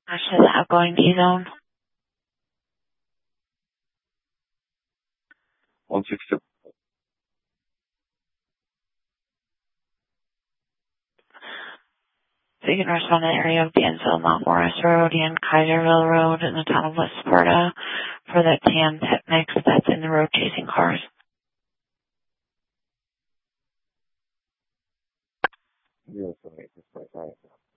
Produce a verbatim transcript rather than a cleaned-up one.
Actually, the outgoing D zone. one sixty. So you can respond to the area of Dansville, Mount Morris Road, and Kaiserville Road in the town of West Sparta for the tan pet mix that's in the road chasing cars. Yes, right. That's right.